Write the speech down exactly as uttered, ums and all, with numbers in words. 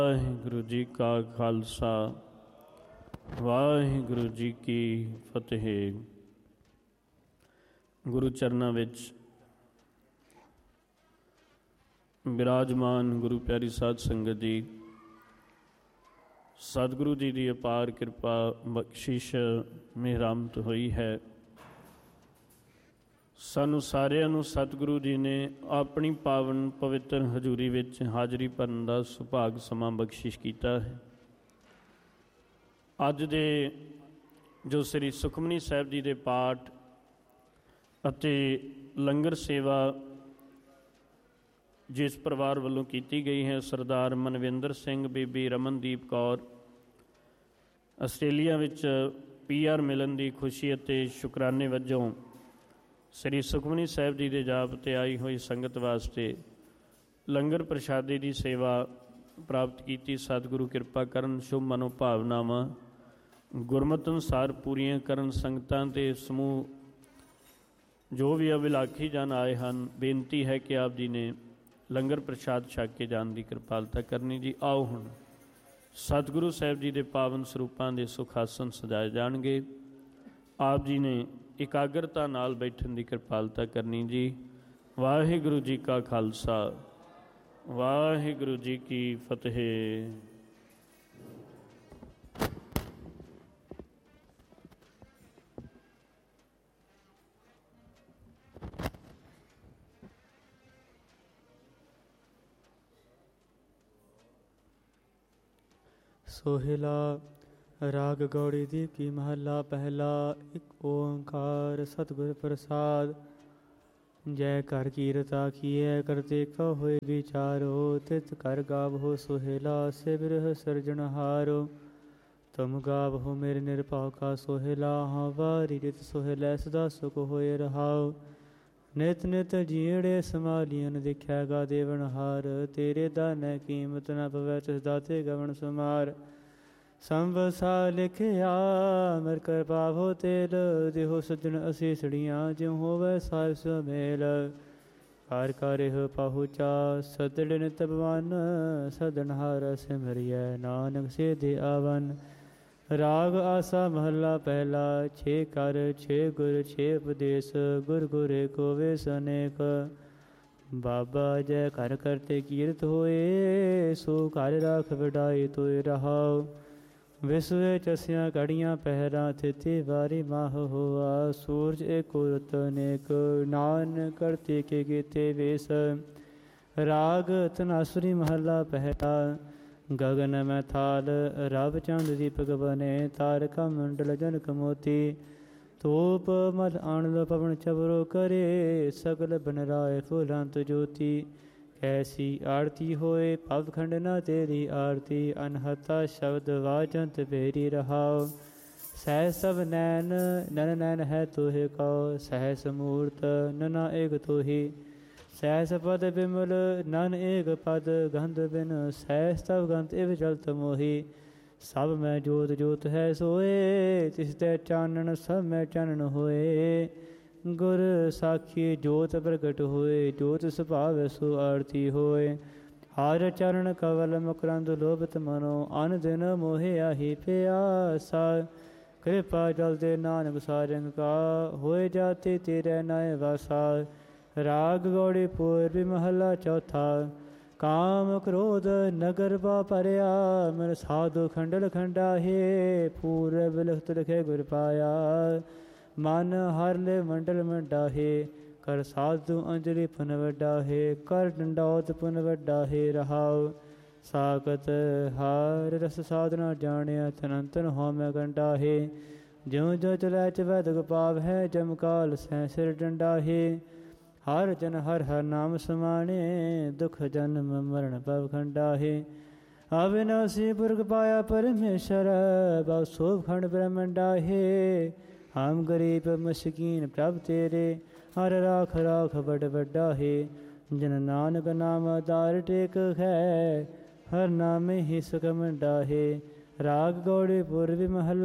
ਵਾਹਿਗੁਰੂ ਜੀ ਕਾ ਖਾਲਸਾ ਵਾਹਿਗੁਰੂ ਜੀ ਕੀ ਫਤਿਹ। ਗੁਰੂ ਚਰਨਾਂ ਵਿੱਚ ਬਿਰਾਜਮਾਨ ਗੁਰੂ ਪਿਆਰੀ ਸਾਧ ਸੰਗਤ ਜੀ, ਸਤਿਗੁਰੂ ਜੀ ਦੀ ਅਪਾਰ ਕਿਰਪਾ ਬਖਸ਼ਿਸ਼ ਮਿਹਰਮਤ ਹੋਈ ਹੈ। ਸਾਨੂੰ ਸਾਰਿਆਂ ਨੂੰ ਸਤਿਗੁਰੂ ਜੀ ਨੇ ਆਪਣੀ ਪਾਵਨ ਪਵਿੱਤਰ ਹਜ਼ੂਰੀ ਵਿੱਚ ਹਾਜ਼ਰੀ ਭਰਨ ਦਾ ਸੁਭਾਗ ਸਮਾਂ ਬਖਸ਼ਿਸ਼ ਕੀਤਾ ਹੈ। ਅੱਜ ਦੇ ਜੋ ਸ੍ਰੀ ਸੁਖਮਨੀ ਸਾਹਿਬ ਜੀ ਦੇ ਪਾਠ ਅਤੇ ਲੰਗਰ ਸੇਵਾ ਜਿਸ ਪਰਿਵਾਰ ਵੱਲੋਂ ਕੀਤੀ ਗਈ ਹੈ, ਸਰਦਾਰ ਮਨਵਿੰਦਰ ਸਿੰਘ, ਬੀਬੀ ਰਮਨਦੀਪ ਕੌਰ, ਆਸਟ੍ਰੇਲੀਆ ਵਿੱਚ ਪੀ ਆਰ ਮਿਲਣ ਦੀ ਖੁਸ਼ੀ ਅਤੇ ਸ਼ੁਕਰਾਨੇ ਵਜੋਂ ਸ੍ਰੀ ਸੁਖਮਨੀ ਸਾਹਿਬ ਜੀ ਦੇ ਜਾਪ 'ਤੇ ਆਈ ਹੋਈ ਸੰਗਤ ਵਾਸਤੇ ਲੰਗਰ ਪ੍ਰਸ਼ਾਦੇ ਦੀ ਸੇਵਾ ਪ੍ਰਾਪਤ ਕੀਤੀ। ਸਤਿਗੁਰੂ ਕਿਰਪਾ ਕਰਨ, ਸ਼ੁਭ ਮਨੋਭਾਵਨਾਵਾਂ ਗੁਰਮਤਿ ਅਨੁਸਾਰ ਪੂਰੀਆਂ ਕਰਨ। ਸੰਗਤਾਂ ਦੇ ਸਮੂਹ ਜੋ ਵੀ ਅਭਿਲਾਖੀ ਜਨ ਆਏ ਹਨ, ਬੇਨਤੀ ਹੈ ਕਿ ਆਪ ਜੀ ਨੇ ਲੰਗਰ ਪ੍ਰਸ਼ਾਦ ਛਕ ਕੇ ਜਾਣ ਦੀ ਕਿਰਪਾਲਤਾ ਕਰਨੀ ਜੀ। ਆਓ ਹੁਣ ਸਤਿਗੁਰੂ ਸਾਹਿਬ ਜੀ ਦੇ ਪਾਵਨ ਸਰੂਪਾਂ ਦੇ ਸੁਖਾਸਨ ਸਜਾਏ ਜਾਣਗੇ। ਆਪ ਜੀ ਨੇ ਇਕਾਗਰਤਾ ਨਾਲ ਬੈਠਣ ਦੀ ਕਿਰਪਾਲਤਾ ਕਰਨੀ ਜੀ। ਵਾਹਿਗੁਰੂ ਜੀ ਕਾ ਖਾਲਸਾ ਵਾਹਿਗੁਰੂ ਜੀ ਕੀ ਫਤਿਹ। ਸੋਹਿਲਾ ਰਾਗ ਗੌੜੀ ਦੀ ਕੀ ਮਹੱਲਾ ਪਹਿਲਾ। ਇੱਕ ਓੰਕਾਰ ਸਤਿਗੁਰ ਪ੍ਰਸਾਦ। ਜੈ ਕਰ ਕੀਰਤਾ ਕੀਐ ਕਰਤੇ ਕਉ ਹੋਏ ਵਿਚਾਰੋ। ਤਿਤ ਕਰ ਗਾਵਹੁ ਸੋਹਿਲਾ ਸੇ ਬਿਰਹ ਸਿਰਜਣਹਾਰੋ। ਤੁਮ ਗਾਵਹੁ ਮੇਰੇ ਨਿਰਭਉ ਕਾ ਸੋਹਿਲਾ। ਹਾਂ ਵਾਰੀ ਰਿਤ ਸੋਹਿਲੈ ਸਦਾ ਸੁਖ ਹੋਏ ਰਹਾਉ। ਨਿਤ ਨਿਤ ਜੀੜੇ ਸਮਾਲੀਅਨ ਦੇਖਿਆ ਗਾ ਦੇਵਨਹਾਰ। ਤੇਰੇ ਦਾਨੈ ਕੀਮਤ ਨ ਪਵੈ ਤਿਸ ਦਾਤੇ ਗਵਨ ਸੁਮਾਰ। ਸੰਵਸਾ ਲਿਖਿਆ ਮਰ ਕਿਰਪਾ ਹੋ ਤੇਲ। ਦੇਹੋ ਸੱਜਣ ਅਸੀਸੜੀਆਂ ਜਿਉ ਹੋਵੈ ਸਾਹਿਬ ਸੁਮੇਲ। ਕਾਰ ਕਰਿਹੁ ਪਹੁੰਚਾ ਸਦੜ ਨਿਤ ਭਵਨ। ਸਦਨਹਾਰ ਸਿਮਰਿਐ ਨਾਨਕ ਸੇਧਿ ਆਵਨ। ਰਾਗ ਆਸਾ ਮਹੱਲਾ ਪਹਿਲਾ। ਛੇ ਕਰ ਛੇ ਗੁਰ ਛੇ ਉਪਦੇਸ। ਗੁਰ ਗੁਰੇ ਕੋ ਵੇਸ ਅਨੇਕ। ਬਾਬਾ ਜੈ ਘਰ ਕਰਤੇ ਕੀਰਤ ਹੋਏ। ਸੋ ਘਰ ਰਾਖ ਵਡਾਈ ਤੋਇ ਰਹਾਉ। ਵਿਸਵੇ ਚਸਿਆ ਘੜੀਆਂ ਪਹਿਰਾਂ ਤਿਥਿ ਵਾਰੀ ਮਾਹ ਹੋਆ। ਸੂਰਜ ਏਕੋ ਰੁਤ ਅਨੇਕ ਨਾਨਕ ਕਰਤੇ ਕੇ ਕੀਤੇ ਵੇਸ। ਰਾਗ ਧਨਾਸੁਰੀ ਮਹੱਲਾ ਪਹਿਲਾ। ਗਗਨ ਮੈਂ ਥਾਲ ਰਵ ਚੰਦ ਦੀਪਕ ਬਨੇ। ਤਾਰਕਾ ਮੰਡਲ ਜਨਕ ਮੋਤੀ। ਧੂਪ ਮਲ ਆਨੰਦ ਪਵਨ ਚਬਰੋ ਕਰੇ। ਸਗਲ ਬਨ ਰਾਏ ਫੁਲੰਤ ਜੋਤੀ। ਕੈਸੀ ਆਰਤੀ ਹੋਏ ਭਵ ਖੰਡ ਨਾ ਤੇਰੀ ਆਰਤੀ। ਅਨਹਤਾ ਸ਼ਬਦ ਵਾਜੰਤ ਬੇਰੀ ਰਹਾਉ। ਸਹਿ ਸਭ ਨੈਨ ਨਨ ਨੈਨ ਹੈ ਤੋਹਿ ਕਉ। ਸਹਿਸ ਮੂਰਤ ਨਨਾ ਏਕ ਤੋਹੀ। ਸਹਿਸ ਪਦ ਬਿਮਲ ਨਨ ਏਕ ਪਦ ਗੰਧ ਬਿਨ। ਸਹਿਸ ਤਵ ਗੰਧ ਇਵ ਜਲਤ ਮੋਹੀ। ਸਭ ਮੈਂ ਜੋਤ ਜੋਤ ਹੈ ਸੋਏ। ਤਿਸ ਤੇ ਚਾਨਣ ਸਭ ਮੈਂ ਚਾਨਣ ਹੋਏ। ਗੁਰ ਸਾਖੀ ਜੋਤ ਪ੍ਰਗਟ ਹੋਏ। ਜੋਤ ਸੁਭਾਵ ਸੋ ਆਰਤੀ ਹੋਏ। ਹਰ ਚਰਨ ਕਵਲ ਮੁਕਰੰਦ ਲੋਭਤ ਮਨੋ। ਅਨ ਦਿਨ ਮੋਹਿ ਆਹੀ ਪਿਆਸਾ। ਕਿਰਪਾ ਜਲ ਦੇ ਨਾਨਕ ਸਾਰੰਗ ਕਾ। ਹੋਏ ਜਾਤੀ ਤੇਰੇ ਨਾਏ ਵਾਸਾ। ਰਾਗ ਗੌੜੀ ਪੂਰਬੀ ਮਹੱਲਾ ਚੌਥਾ। ਕਾਮ ਕ੍ਰੋਧ ਨਗਰ ਬਾ ਭਰਿਆ। ਮਨ ਸਾਧੂ ਖੰਡਲ ਖੰਡਾਹੇ। ਪੂਰਬ ਲਿਖਤ ਲਿਖੇ ਗੁਰ ਪਾਇਆ। ਮਨ ਹਰ ਲੈ ਮੰਡਲ ਮੰਡਾਹੇ। ਕਰ ਸਾਧੂ ਅੰਜਲੀ ਪੁਨ ਵੱਡਾਹੇ। ਕਰ ਡੰਡੌਤ ਪੁਨ ਵੱਡਾਹੇ ਰਹਾਉ। ਸਾਕਤ ਹਾਰ ਰਸ ਸਾਧਨਾ ਜਾਣਿਆ। ਤਨੰਤਨ ਹੋਮੈ ਗੰਡਾਹੇ। ਜਿਉ ਜੋ ਚਲੈ ਚਵੈ ਦੁਖ ਪਾਵ ਹੈ। ਜਮ ਕਾਲ ਸੈ ਸਿਰ ਡੰਡਾਹੇ। ਹਰ ਜਨ ਹਰ ਹਰ ਨਾਮ ਸਮਾਣੇ। ਦੁਖ ਜਨਮ ਮਰਨ ਭਵ ਖੰਡਾਹੇ। ਅਵਿਨਾਸੀ ਪੁਰਖ ਪਾਇਆ ਪਰਮੇਸ਼ਰ। ਬਹੁ ਸੋਭ ਖੰਡ ਬ੍ਰਹਮੰਡਾਹੇ। ਹਮ ਗਰੀਬ ਮਸਕੀਨ ਪ੍ਰਭ ਤੇਰੇ। ਹਰ ਰਾਖ ਰਾਖ ਬੜ ਵੱਡਾਹੇ। ਜਨ ਨਾਨਕ ਨਾਮ ਆਧਾਰ ਟੇਕ ਹੈ। ਹਰ ਨਾਮੇ ਹੀ ਸੁਖ ਮੰਡਾਹੇ। ਰਾਗ ਗੌੜੀ ਪੂਰਬੀ ਮਹੱਲਾ